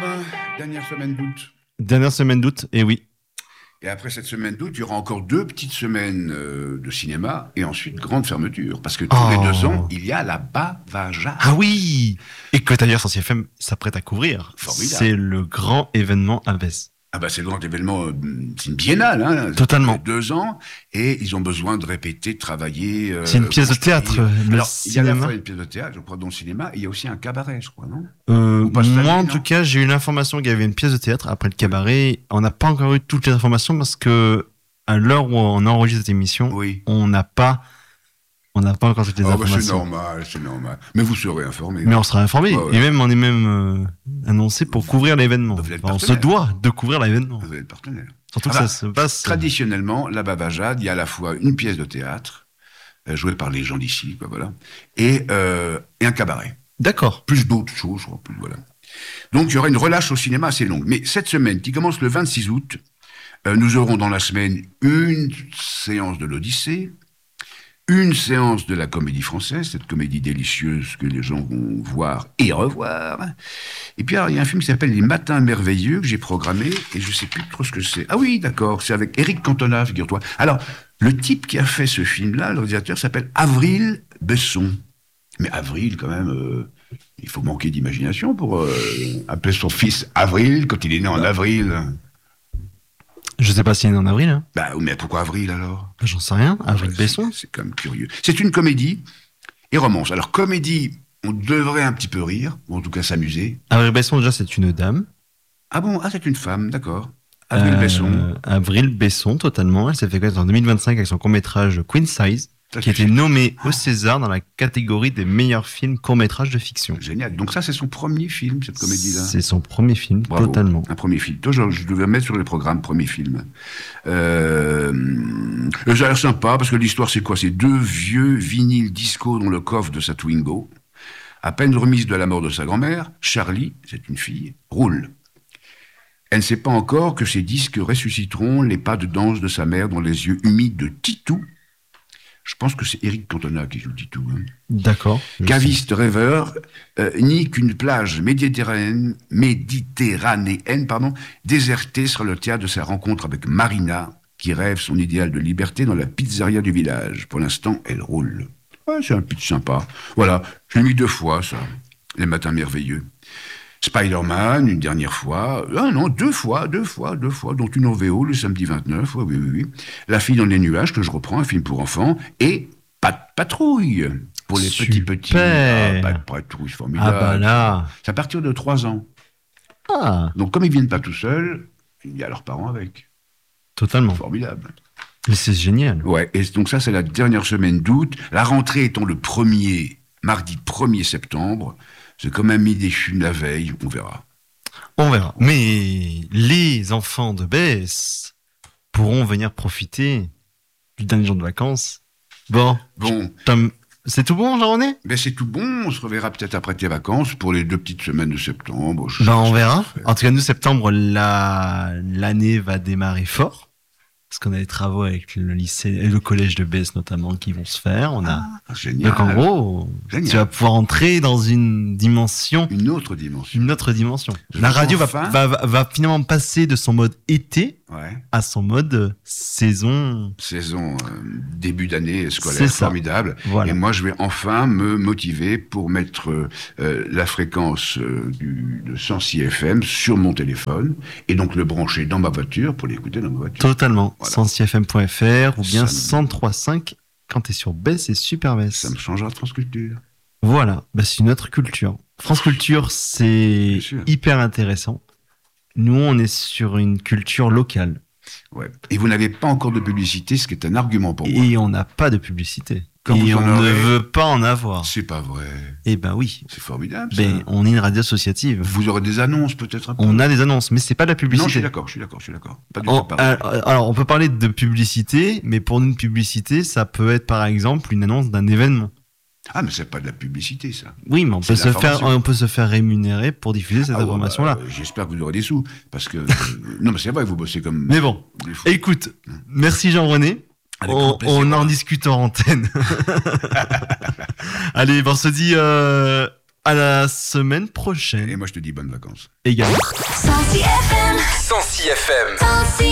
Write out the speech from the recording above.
Dernière semaine d'août. Dernière semaine d'août, et oui. Et après cette semaine d'août, il y aura encore 2 petites semaines de cinéma et ensuite grande fermeture. Parce que tous les 2 ans, il y a la Bavaja. Ah oui. Et que d'ailleurs, Sensi FM s'apprête à couvrir. Formidable. C'est le grand événement à Besse. Ah bah c'est le grand événement, c'est une biennale, hein. Totalement. 2 ans, et ils ont besoin de répéter, de travailler. C'est une pièce de théâtre. Alors, il y a à la cinéma. fois une pièce de théâtre, je crois, dans le cinéma, et il y a aussi un cabaret, je crois, non? Moi, Stanley, en non tout cas, j'ai eu l'information qu'il y avait une pièce de théâtre après le cabaret. On n'a pas encore eu toutes les informations parce que, à l'heure où on enregistre cette émission, Oui. on n'a pas encore toutes les informations. C'est normal. Mais vous serez informés. Mais on sera informé. Ouais. Et même, on est même annoncé pour couvrir l'événement. Vous êtes Enfin, on se partenaire. doit de couvrir l'événement. Vous êtes le partenaire. Surtout que Ah bah, ça se passe. Traditionnellement, la Bavajade, il y a à la fois une pièce de théâtre, jouée par les gens d'ici, quoi, voilà, et un cabaret. D'accord. Plus d'autres choses, je crois, plus, voilà. Donc, il y aura une relâche au cinéma assez longue. Mais cette semaine, qui commence le 26 août, nous aurons dans la semaine une séance de l'Odyssée, une séance de la Comédie Française, cette comédie délicieuse que les gens vont voir et revoir. Et puis alors, il y a un film qui s'appelle Les Matins Merveilleux que j'ai programmé et je sais plus trop ce que c'est. Ah oui, d'accord, c'est avec Éric Cantona, figure-toi. Alors, le type qui a fait ce film-là, le réalisateur, s'appelle Avril Besson. Mais Avril, quand même, il faut manquer d'imagination pour appeler son fils Avril quand il est né en avril. Je sais pas s'il est né en avril. Hein. Bah, mais pourquoi Avril alors? J'en sais rien. Avril Ouais, Besson. C'est quand même curieux. C'est une comédie et romance. Alors, comédie, on devrait un petit peu rire, ou en tout cas s'amuser. Avril Besson, déjà, c'est une dame. Ah bon? Ah, c'est une femme, d'accord. Avril Besson. Avril Besson, totalement. Elle s'est fait connaître en 2025 avec son court-métrage Queen Size, Ça, qui a c'est été nommé au César dans la catégorie des meilleurs films court-métrages de fiction. Génial. Donc ça, c'est son premier film, cette comédie-là. C'est son premier film, Bravo. totalement. Un premier film. Toi, je devais mettre sur le programme premier film. Ça a l'air sympa, parce que l'histoire, c'est quoi? C'est 2 vieux vinyles disco dans le coffre de sa Twingo. À peine remise de la mort de sa grand-mère, Charlie, c'est une fille, roule. Elle ne sait pas encore que ces disques ressusciteront les pas de danse de sa mère dans les yeux humides de Titou. Je pense que c'est Éric Cantona qui joue Titou. Hein. D'accord. Caviste rêveur, nie qu'une plage méditerranéenne, désertée sera le théâtre de sa rencontre avec Marina, qui rêve son idéal de liberté dans la pizzeria du village. Pour l'instant, elle roule. Ouais, c'est un pitch sympa. Voilà, je l'ai mis 2 fois, ça. Les Matins Merveilleux. Spider-Man, une dernière fois. Ah non, 2 fois, dont une en VO le samedi 29. Oui. La fille dans les nuages, que je reprends, un film pour enfants. Et Pas de patrouille pour les petits. Ah, pas de patrouille, c'est formidable. Ah bah là. C'est à partir de 3 ans. Ah, Donc comme ils viennent pas tout seuls, il y a leurs parents avec. totalement. Formidable. Mais c'est génial. Ouais, et donc ça c'est la dernière semaine d'août. La rentrée étant le mardi 1er septembre. C'est comme un midi déchu la veille, on verra. On verra. Mais les enfants de Besse pourront venir profiter du dernier jour de vacances. Bon. C'est tout bon, Jean-René? Ben c'est tout bon, on se reverra peut-être après tes vacances pour les 2 petites semaines de septembre. On verra. En tout cas, nous, septembre, l'année va démarrer fort. Parce qu'on a des travaux avec le lycée et le collège de Besse notamment qui vont se faire. Génial. Donc en gros, Génial. tu vas pouvoir entrer dans une dimension. Une autre dimension. La radio va finalement passer de son mode été à son mode saison. Début d'année scolaire, C'est ça. formidable. Voilà. Et moi, je vais enfin me motiver pour mettre la fréquence de 106 FM sur mon téléphone et donc le brancher dans ma voiture pour l'écouter dans ma voiture. Totalement. Voilà. 106fm.fr ou bien Ça 103.5 quand t'es sur Besse et Super Besse. Ça me changera de France Culture. Voilà, c'est une autre culture. France Culture, c'est Bien sûr. hyper intéressant. Nous, on est sur une culture locale. Ouais. Et vous n'avez pas encore de publicité, ce qui est un argument pour moi. Et on n'a pas de publicité. Quand et vous en on ne aurez- veut pas en avoir. C'est pas vrai. Eh ben oui. C'est formidable. Ça. Ben, on est une radio associative. Vous aurez des annonces peut-être un peu. On a des annonces, mais c'est pas de la Non, publicité. je suis d'accord. Pas du tout pareil. Alors, on peut parler de publicité, mais pour nous, une publicité, ça peut être par exemple une annonce d'un événement. Ah, mais c'est pas de la publicité, ça. Oui, mais on C'est peut, l'information. on peut se faire rémunérer pour diffuser cette Ah ouais, information-là. j'espère que vous aurez des sous. Parce que. non, mais c'est vrai, vous bossez comme. Mais bon, des fous. écoute, merci Jean-René. Avec grand plaisir. On en discute en antenne. Allez, on se dit À la semaine prochaine. Et moi, je te dis bonnes vacances. Également. 106 FM. 106 FM. 106